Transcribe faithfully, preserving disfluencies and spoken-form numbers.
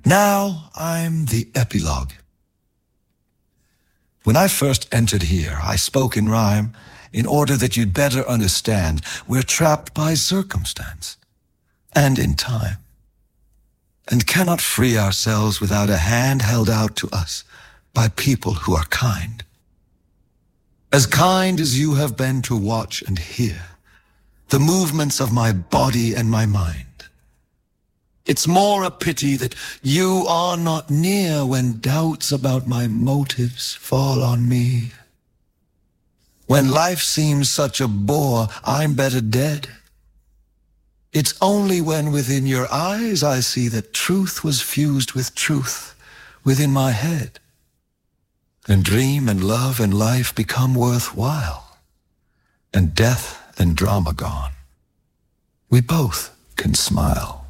Now I'm the epilogue. When I first entered here, I spoke in rhyme in order that you'd better understand we're trapped by circumstance and in time, and cannot free ourselves without a hand held out to us by people who are kind. As kind as you have been to watch and hear the movements of my body and my mind. It's more a pity that you are not near when doubts about my motives fall on me. When life seems such a bore, I'm better dead. It's only when within your eyes I see that truth was fused with truth within my head, and dream and love and life become worthwhile, and death and drama gone. We both can smile.